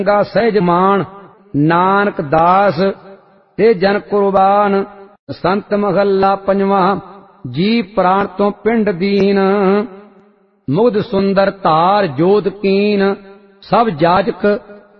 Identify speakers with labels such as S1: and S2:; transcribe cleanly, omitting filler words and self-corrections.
S1: ਗਾ ਸਹਿਜ ਮਾਨ, ਨਾਨਕ ਦਾਸ ਤੇ ਜਨ ਕੁਰਬਾਨ। ਸੰਤ ਮਹੱਲਾ ਪੰਜਵਾਂ। ਜੀ ਪ੍ਰਾਣ ਤੋਂ ਪਿੰਡ ਦੀਨ, ਮੁਗਧ ਸੁੰਦਰ ਧਾਰ ਜੋਤ ਕੀਨ। ਸਭ ਜਾਜਕ